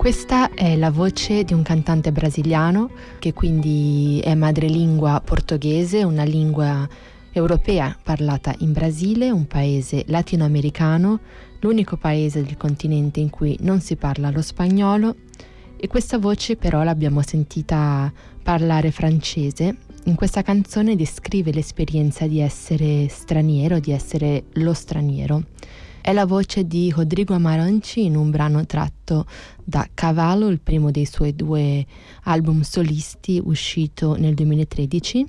Questa è la voce di un cantante brasiliano che quindi è madrelingua portoghese, una lingua europea parlata in Brasile, un paese latinoamericano, l'unico paese del continente in cui non si parla lo spagnolo, e questa voce però l'abbiamo sentita parlare francese. In questa canzone descrive l'esperienza di essere straniero, di essere lo straniero. È la voce di Rodrigo Amarante in un brano tratto da Cavallo, il primo dei suoi 2 album solisti uscito nel 2013.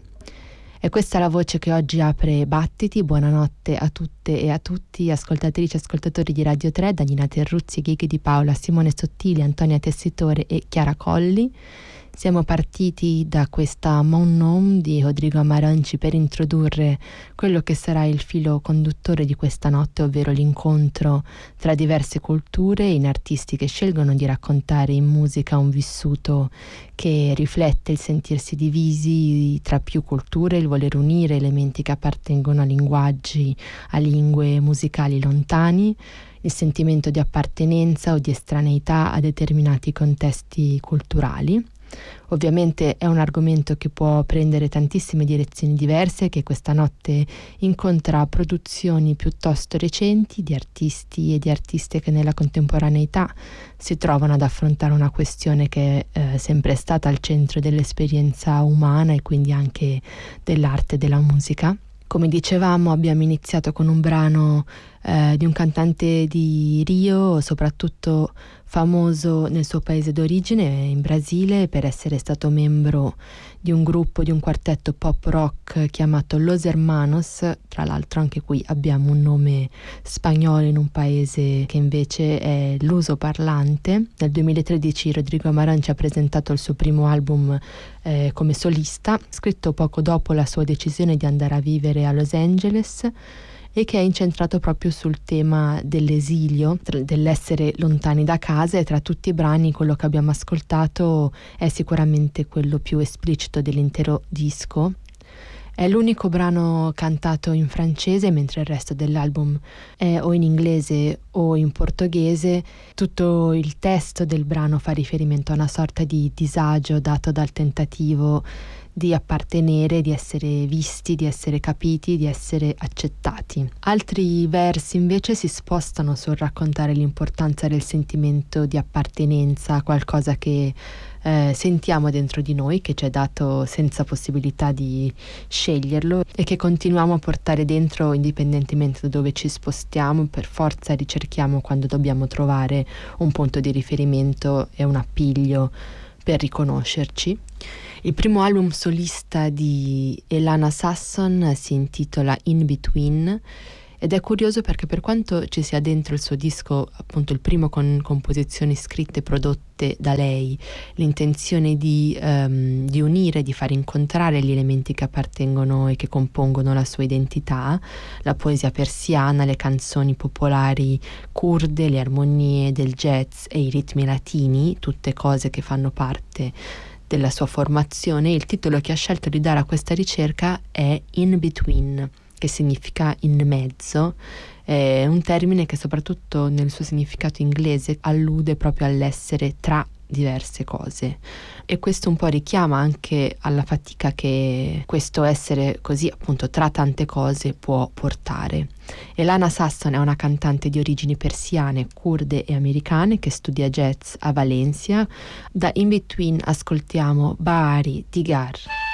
E questa è la voce che oggi apre Battiti. Buonanotte a tutte e a tutti, ascoltatrici e ascoltatori di Radio 3, da Nina Terruzzi, Ghighi di Paola, Simone Sottili, Antonia Tessitore e Chiara Colli. Siamo partiti da questa Mon Nom di Rodrigo Amarante per introdurre quello che sarà il filo conduttore di questa notte, ovvero l'incontro tra diverse culture in artisti che scelgono di raccontare in musica un vissuto che riflette il sentirsi divisi tra più culture, il voler unire elementi che appartengono a linguaggi, a lingue musicali lontani, il sentimento di appartenenza o di estraneità a determinati contesti culturali. Ovviamente è un argomento che può prendere tantissime direzioni diverse, che questa notte incontra produzioni piuttosto recenti di artisti e di artiste che nella contemporaneità si trovano ad affrontare una questione che è sempre stata al centro dell'esperienza umana e quindi anche dell'arte e della musica. Come dicevamo, abbiamo iniziato con un brano di un cantante di Rio, soprattutto famoso nel suo paese d'origine, in Brasile, per essere stato membro di un gruppo, di un quartetto pop rock chiamato Los Hermanos. Tra l'altro anche qui abbiamo un nome spagnolo in un paese che invece è lusoparlante. Nel 2013 Rodrigo Amarante ha presentato il suo primo album come solista, scritto poco dopo la sua decisione di andare a vivere a Los Angeles, e che è incentrato proprio sul tema dell'esilio, dell'essere lontani da casa, e tra tutti i brani quello che abbiamo ascoltato è sicuramente quello più esplicito dell'intero disco. È l'unico brano cantato in francese, mentre il resto dell'album è o in inglese o in portoghese. Tutto il testo del brano fa riferimento a una sorta di disagio dato dal tentativo di appartenere, di essere visti, di essere capiti, di essere accettati. Altri versi invece si spostano sul raccontare l'importanza del sentimento di appartenenza a qualcosa che sentiamo dentro di noi, che ci è dato senza possibilità di sceglierlo e che continuiamo a portare dentro indipendentemente da dove ci spostiamo. Per forza ricerchiamo quando dobbiamo trovare un punto di riferimento e un appiglio per riconoscerci. Il primo album solista di Elana Sasson si intitola In Between ed è curioso perché, per quanto ci sia dentro il suo disco, appunto il primo con composizioni scritte e prodotte da lei, l'intenzione di unire, di far incontrare gli elementi che appartengono e che compongono la sua identità, la poesia persiana, le canzoni popolari curde, le armonie del jazz e i ritmi latini, tutte cose che fanno parte della sua formazione. Il titolo che ha scelto di dare a questa ricerca è In Between, che significa in mezzo. È un termine che soprattutto nel suo significato inglese allude proprio all'essere tra diverse cose, e questo un po' richiama anche alla fatica che questo essere così appunto tra tante cose può portare. Elana Sasson è una cantante di origini persiane, curde e americane che studia jazz a Valencia. Da In Between ascoltiamo Bahari Digar.